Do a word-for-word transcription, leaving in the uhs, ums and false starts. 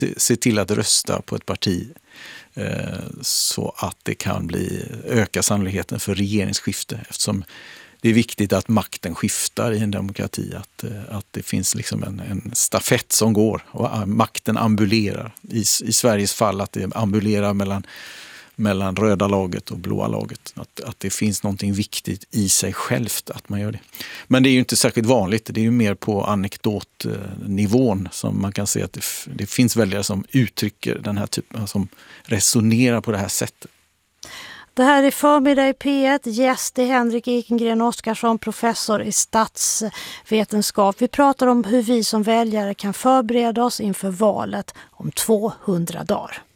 se till att rösta på ett parti eh, så att det kan bli öka sannolikheten för regeringsskifte, eftersom det är viktigt att makten skiftar i en demokrati, att, att det finns liksom en, en stafett som går och makten ambulerar. I, i Sveriges fall att det ambulerar mellan, mellan röda laget och blåa laget. Att, att det finns någonting viktigt i sig självt att man gör det. Men det är ju inte särskilt vanligt, det är ju mer på anekdotnivån som man kan se att det, det finns väljare som uttrycker den här typen, som resonerar på det här sättet. Det här är Förmiddag i P ett. Gäst är Henrik Ekengren Oskarsson, professor i statsvetenskap. Vi pratar om hur vi som väljare kan förbereda oss inför valet om tvåhundra dagar.